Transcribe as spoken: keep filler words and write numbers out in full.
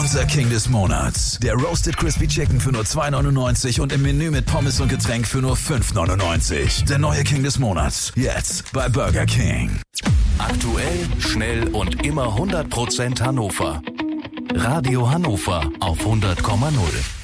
Unser King des Monats. Der Roasted Crispy Chicken für nur zwei neunundneunzig und im Menü mit Pommes und Getränk für nur fünf neunundneunzig. Der neue King des Monats. Jetzt bei Burger King. Aktuell, schnell und immer hundert Prozent Hannover. Radio Hannover auf hundert Komma null.